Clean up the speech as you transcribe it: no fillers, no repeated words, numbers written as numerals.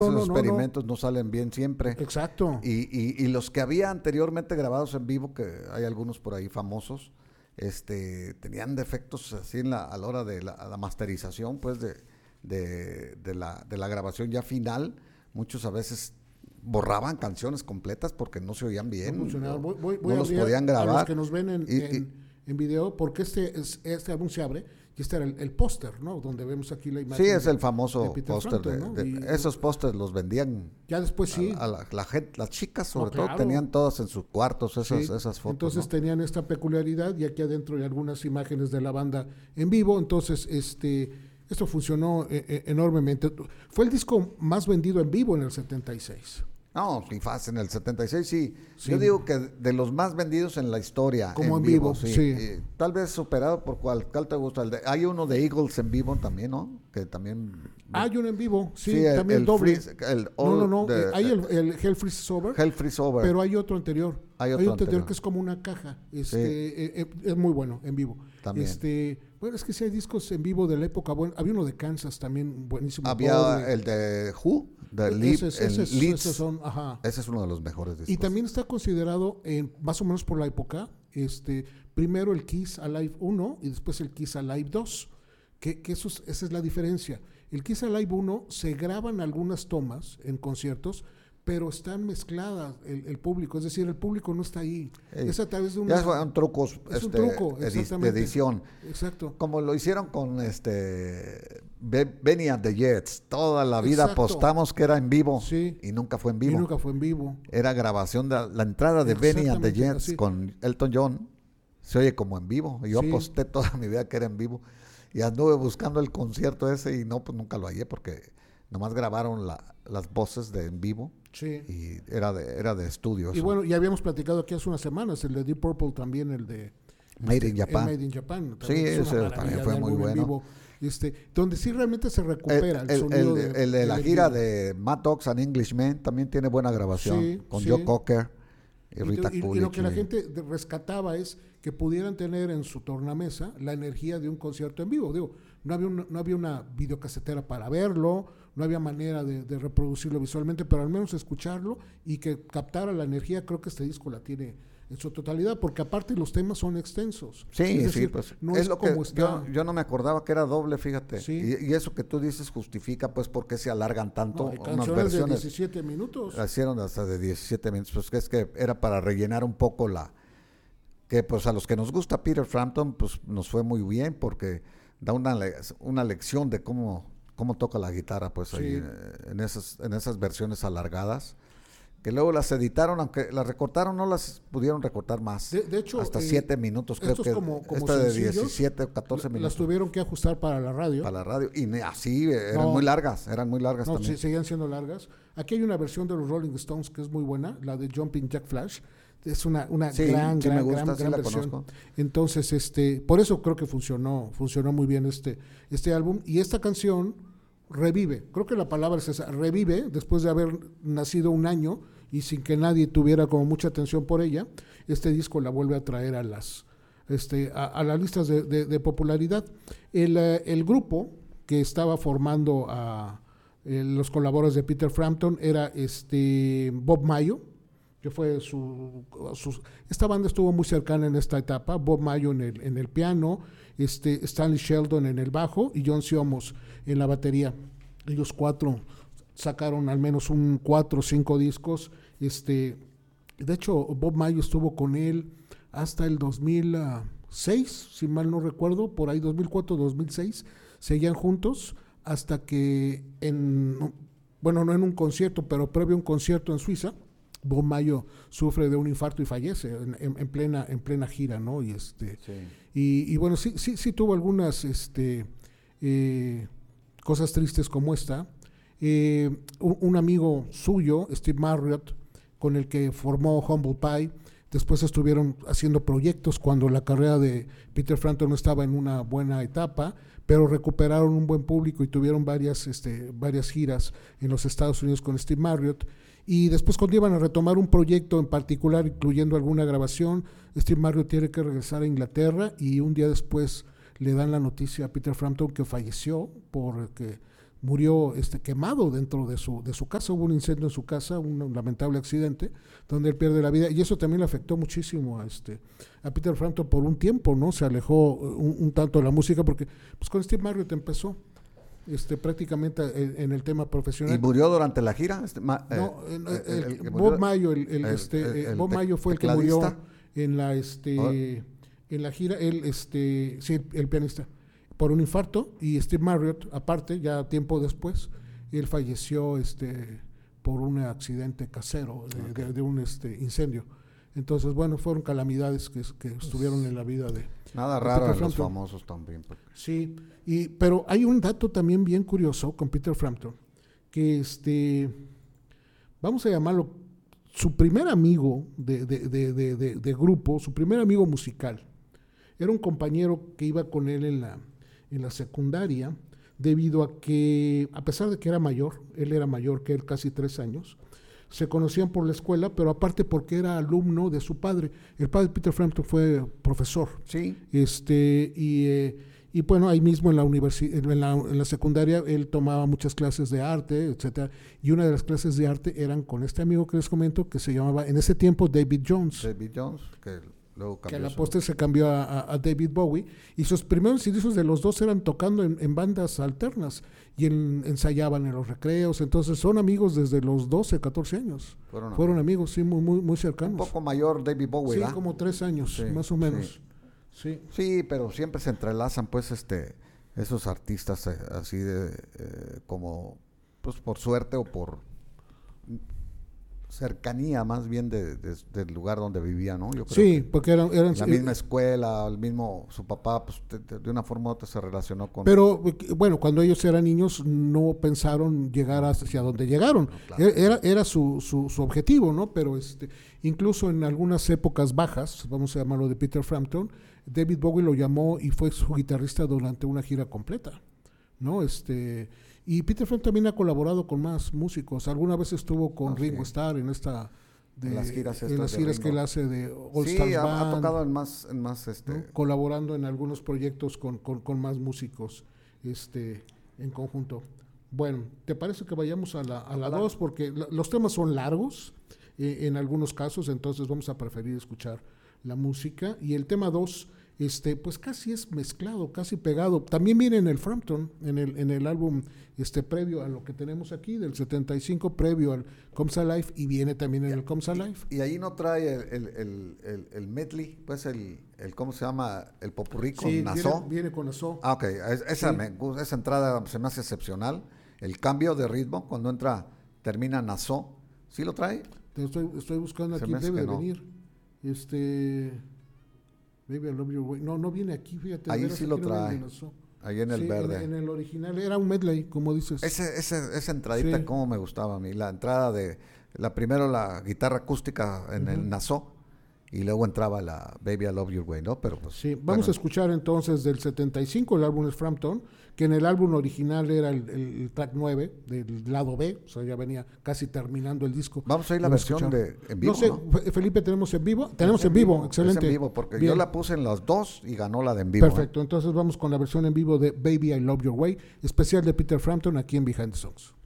Esos experimentos no salen bien siempre. Exacto. Y los que había anteriormente grabados en vivo, que hay algunos por ahí famosos, tenían defectos así a la hora de la masterización, pues de la grabación ya final. Muchos a veces borraban canciones completas porque no se oían bien, no funcionaban. Voy no a los abrir podían grabar. a los que nos ven en video, porque este álbum se abre, y este era el póster, ¿no? Donde vemos aquí la imagen. Sí, es el famoso póster. ¿no? Esos pósters los vendían. Ya después sí. La gente, las chicas sobre claro. todo, tenían todas en sus cuartos esas fotos. Entonces ¿no? tenían esta peculiaridad, y aquí adentro hay algunas imágenes de la banda en vivo. Entonces, esto funcionó enormemente. Fue el disco más vendido en vivo en el 76. No, ni fácil, en el 76 sí. Yo digo que de los más vendidos en la historia. Como en vivo, sí. Tal vez superado por ¿cuál te gusta? Hay uno de Eagles en vivo también, ¿no? Que también... Hay uno en vivo, sí, también doble. No. Hay el Hell Freezes Over. Hell Freezes Over. Pero hay otro anterior. Hay otro anterior que es como una caja. Es muy bueno en vivo. También. Bueno, es que sí hay discos en vivo de la época. Bueno, había uno de Kansas también buenísimo. Había el de Who, de Leeds. Ese es uno de los mejores discos. Y también está considerado, más o menos por la época, primero el Kiss Alive 1 y después el Kiss Alive 2. Esa es la diferencia. El Kiss Alive 1 se graban algunas tomas en conciertos, pero están mezcladas el público, es decir, el público no está ahí. Es a través de una... Ya son trucos un truco, de edición. Exacto. Como lo hicieron con Benny and the Jets. Toda la vida apostamos que era en vivo, y nunca fue en vivo. Era grabación de la entrada de Benny and the Jets con Elton John. Se oye como en vivo. Yo aposté toda mi vida que era en vivo. Y anduve buscando el concierto ese y pues nunca lo hallé porque nomás grabaron las voces de en vivo. Sí. Y era de estudio. Y bueno, ya habíamos platicado aquí hace unas semanas, el de Deep Purple también, el de Made in Japan. Made in Japan. Sí, ese también fue muy bueno. Vivo, donde sí realmente se recupera el sonido el de la gira de Mad Dogs and Englishmen también tiene buena grabación, con Joe Cocker y Rita Coolidge. Y lo que la gente rescataba es que pudieran tener en su tornamesa la energía de un concierto en vivo. Digo, no había una videocasetera para verlo, no había manera de reproducirlo visualmente, pero al menos escucharlo y que captara la energía. Creo que este disco la tiene en su totalidad, porque aparte los temas son extensos. Sí, es decir, pues no es lo que yo no me acordaba que era doble, fíjate. Sí. Y eso que tú dices justifica pues por qué se alargan tanto. Hay canciones de 17 minutos. La hicieron hasta de 17 minutos, pues que es que era para rellenar un poco que pues a los que nos gusta Peter Frampton, pues nos fue muy bien porque da una lección de cómo toca la guitarra, pues ahí en esas versiones alargadas, que luego las editaron, aunque las recortaron, no las pudieron recortar más. De hecho, hasta 7 minutos, creo que como esta de 17 o 14 minutos. Las tuvieron que ajustar para la radio. Y así eran muy largas no, también. Seguían siendo largas. Aquí hay una versión de los Rolling Stones que es muy buena, la de Jumping Jack Flash. Es una gran versión. Conozco. Entonces, por eso creo que funcionó muy bien este álbum. Y esta canción revive, creo que la palabra es esa, revive, después de haber nacido un año y sin que nadie tuviera como mucha atención por ella. Este disco la vuelve a traer a las listas de popularidad. El grupo que estaba formando a los colaboradores de Peter Frampton era Bob Mayo, que fue esta banda estuvo muy cercana en esta etapa. Bob Mayo en el piano, Stanley Sheldon en el bajo y John Siomos en la batería. Ellos 4 sacaron al menos 4 o 5 discos. De hecho, Bob Mayo estuvo con él hasta el 2006, si mal no recuerdo, por ahí 2004, 2006, seguían juntos hasta que no en un concierto, pero previo a un concierto en Suiza, Bob Mayo sufre de un infarto y fallece en plena gira, ¿no? Y bueno, sí tuvo algunas cosas tristes como esta. Un amigo suyo, Steve Marriott, con el que formó Humble Pie, después estuvieron haciendo proyectos cuando la carrera de Peter Frampton no estaba en una buena etapa, pero recuperaron un buen público y tuvieron varias giras en los Estados Unidos con Steve Marriott. Y después, cuando iban a retomar un proyecto en particular, incluyendo alguna grabación, Steve Marriott tiene que regresar a Inglaterra y un día después le dan la noticia a Peter Frampton que falleció porque murió quemado dentro de su casa. Hubo un incendio en su casa, un lamentable accidente donde él pierde la vida, y eso también le afectó muchísimo a Peter Frampton por un tiempo, ¿no? Se alejó un tanto de la música porque pues con Steve Marriott empezó prácticamente en el tema profesional. ¿Y murió durante la gira? Bob Mayo, Bob Mayo fue el que murió en la gira, sí, el pianista, por un infarto, y Steve Marriott, aparte, ya tiempo después, él falleció por un accidente casero de un incendio. Entonces, bueno, fueron calamidades que estuvieron en la vida de nada raro en los famosos también. Porque... Sí, pero hay un dato también bien curioso con Peter Frampton, que vamos a llamarlo su primer amigo de grupo, su primer amigo musical. Era un compañero que iba con él en la secundaria, debido a que, a pesar de que era mayor, él era mayor que él casi 3 años, se conocían por la escuela, pero aparte porque era alumno de su padre. El padre de Peter Frampton fue profesor. Sí. Y bueno, ahí mismo en la en la secundaria él tomaba muchas clases de arte, etcétera, y una de las clases de arte eran con este amigo que les comento, que se llamaba en ese tiempo David Jones. David Jones, que luego cambió. Que a la postre se cambió a David Bowie, y sus primeros inicios de los dos eran tocando en bandas alternas, y ensayaban en los recreos. Entonces son amigos desde los 12, 14 años. Fueron amigos, sí, muy cercanos. Un poco mayor David Bowie, sí, ¿verdad? como 3 años, sí, más o menos. Sí, pero siempre se entrelazan pues esos artistas así como pues por suerte o por cercanía más bien del lugar donde vivía, ¿no? Yo creo sí, porque eran la misma escuela, su papá pues de una forma u otra se relacionó con... Pero bueno, cuando ellos eran niños no pensaron llegar hacia donde llegaron. No, claro. Era su objetivo, ¿no? Pero incluso en algunas épocas bajas, vamos a llamarlo de Peter Frampton, David Bowie lo llamó y fue su guitarrista durante una gira completa, ¿no? Y Peter Frampton también ha colaborado con más músicos. Alguna vez estuvo con Ringo Starr en las giras que él hace de All Stars Band. Ha tocado en más ¿no? Colaborando en algunos proyectos con más músicos en conjunto. Bueno, ¿te parece que vayamos a la 2? Porque los temas son largos en algunos casos, entonces vamos a preferir escuchar la música. Y el tema 2 pues casi es mezclado, casi pegado. También viene en el Frampton, en el álbum previo a lo que tenemos aquí, del 75, previo al Comes Alive, y viene también en el Comes Alive. Y ahí no trae el medley, pues ¿cómo se llama? El popurrí con sí, Nassau. Viene con Nassau. Ah, ok, esa entrada se me hace excepcional. El cambio de ritmo, cuando termina Nassau, ¿sí lo trae? Estoy buscando aquí, debe de venir. Baby, I Love Your Way. No viene aquí, fíjate. Ahí sí lo trae. Ahí en el verde. En el original era un medley, como dices. Esa entradita, como me gustaba a mí. La entrada primero la guitarra acústica en el Nassau, y luego entraba la Baby, I Love Your Way, ¿no? Pero pues, sí, vamos a escuchar entonces del 75, el álbum es Frampton, que en el álbum original era el track 9 del lado B, o sea, ya venía casi terminando el disco. Vamos a ir la versión en vivo, no sé, ¿no? Felipe, ¿tenemos en vivo? Tenemos en vivo, excelente. Es en vivo, porque bien. Yo la puse en las 2 y ganó la de en vivo. Perfecto, entonces vamos con la versión en vivo de Baby, I Love Your Way, especial de Peter Frampton aquí en Behind the Songs.